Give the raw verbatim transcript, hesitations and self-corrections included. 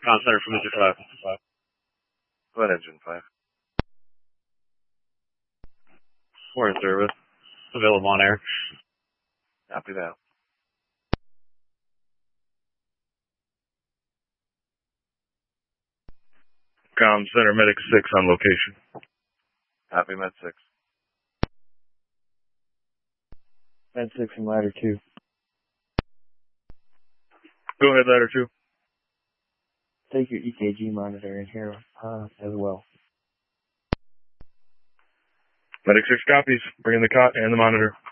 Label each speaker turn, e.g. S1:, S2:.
S1: Con Center from Engine five.
S2: Go ahead, Engine five.
S1: We're in service. Available on air.
S2: Copy that. Com Center, Medic six on location. Copy, Med six.
S3: Med six and Ladder two.
S2: Go ahead, Ladder two.
S3: Take your E K G monitor in here uh, as well.
S2: Medic six copies. Bring in the cot and the monitor.